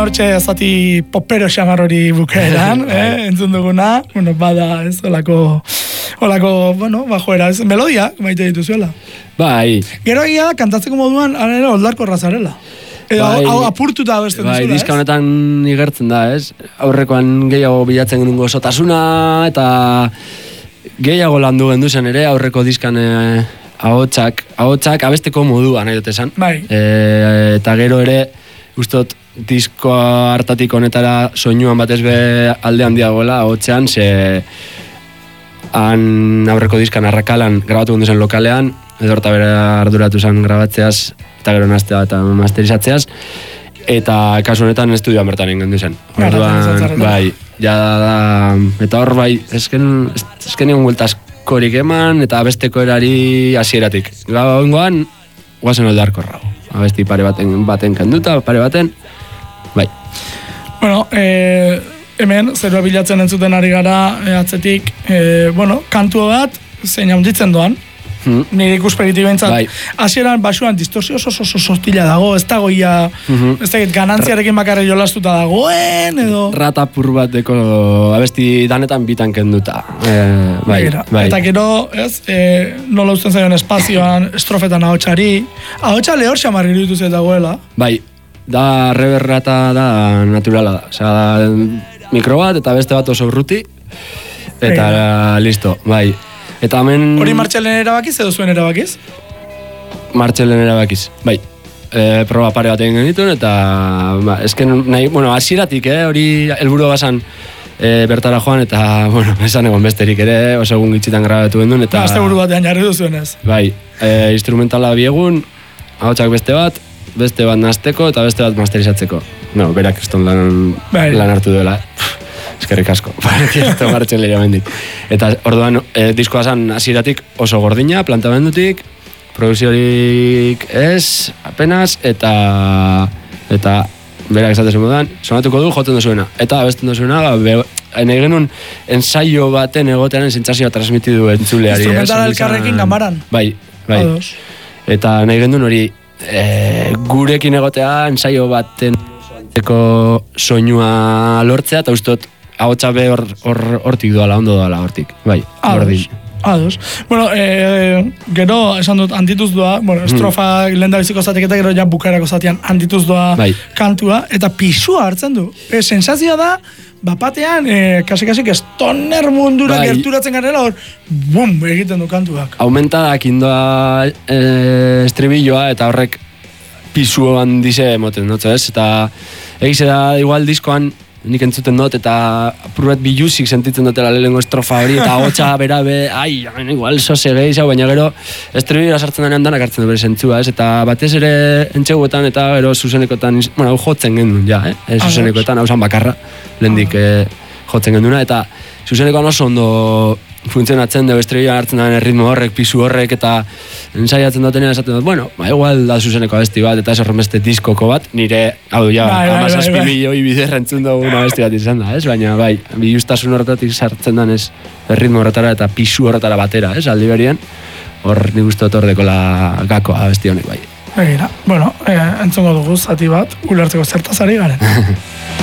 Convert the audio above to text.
hortxe zati popero xamar hori bukaeran, entzun duguna, bueno, bada, ez, olako, bueno, joera, ez, melodia, maite dituzuela. Bai. Gero egia da, kantatzeko moduan, ere oldarko razarela. Edo, apurtuta abesten duzula, ez? Bai, diska honetan igertzen da, ez? Aurrekoan gehiago bilatzen genuen sotasuna, eta gehiago landu gendu zen ere, aurreko diskan ahotsak abesteko modua, nahi dut esan. Bai. Eta gero ere, ustot, disko hartatik honetara soinuan batez be alde handiagoela, ahotsean, han aurreko diskan Arrakalan grabatu gendu zen lokalean, edo horta bere arduratu zen grabatzeaz, eta gero naztea eta masterizatzeaz, eta kasu honetan estudioan bertan egin zen. Orduan, bai, ja da, eta hor bai, esken egon bueltaskorik eman, eta abesteko erari hasieratik. Gaurkoan, guazen oldarkorra. Abesti pare baten kenduta, pare baten, bai. Bueno, hemen, zerua bilatzen entzuten ari gara, atzetik, bueno, kantu bat, zein handitzen doan, nire ikusperiti behintzat, hasieran basuan distorsio oso sortila dago, ez dago ia, ez dakit, ganantziarekin bakarri jolastuta dagoen, edo... Ratapur bat deko abesti danetan bitan kenduta. Bai. Eta gero, ez, nola usten zaion espazioan, estrofetan ahotsa lehor xamarri iruditu zait dagoela. Bai, da reverrata da naturala da, osea, mikro bat eta beste bat oso urruti, eta listo, bai. Eta hemen... Hori Martxelen erabakiz edo zuen erabakiz? Martxelen erabakiz, bai. Proba pare bat egin genituen, eta... esken nahi, bueno, hasieratik, hori helburu basan bertara joan, eta, bueno, esan egon besterik ere, oso egun gitzitan grabatu gendun, eta... Azte buru batean jarri duzuen ez? Bai, instrumentala biegun, ahotsak beste bat nazteko, eta beste bat masterizatzeko. No, berak eston lan hartu duela, eskerrik asko, esto martxen lehiak mendik. Eta orduan, diskoa zan hasieratik oso gordina, plantamendutik, produkziorik ez, apenas, eta berak esatezen modan, sonatuko du, joten dozuena. Eta abesten dozuena, nahi genuen ensaio baten egotearen sentsazioa transmitidu entzuleari. Instrumentala elkarrekin gamaran. Bai. Eta nahi genuen hori, gurekin egotea ensaio baten soinua lortzea, eta ustot, ahotsa be hortik doala, ondo doala hortik. Bai, gordin. Ados. Bueno, gero, esan dut, handituz doa, bueno, estrofa lehendabiziko zatek eta gero ja bukaerako zatean handituz doa kantua, eta pisua hartzen du. Sensazioa da, bapatean, kasi-kasik stoner mundura gerturatzen garela, hor, bum, egiten du kantuak. Aumentadak indoa estribilloa, eta horrek pisu handize emoten dut, ez? Eta egize da, igual diskoan, nik entzuten dut, eta pruet biluzik sentitzen dutela lehenengo estrofa hori, eta hotxa berabe, igual sose gehiago, baina gero estribilloa sartzen denean danak hartzen du bere sentzua, ez? Eta batez ere entxeguetan eta gero zuzenekotan, bueno, hau jotzen gendun, ja, zuzenekoetan, hau zan bakarra, lehendik jotzen genduna, eta zuzenekoan oso ondo funtzionatzen dugu estribilloa hartzen duen ritmo horrek, pisu horrek, eta ensaiatzen dutenean esaten dut, bueno, igual da zuzeneko abesti bat, eta ez horrenbeste diskoko bat, nire, hau du, ja, 17 milioi biderra entzun dugu una abesti bat izan da, ez? Baina, bai, bilustasun horretatik sartzen den, ez, ritmo horretara eta pisu horretara batera, ez, aldi berien, hor nik uste dut hordeko gakoa abesti honek, bai. Begira, bueno, entzungo dugu zati bat, ulertzeko zertaz ari garen.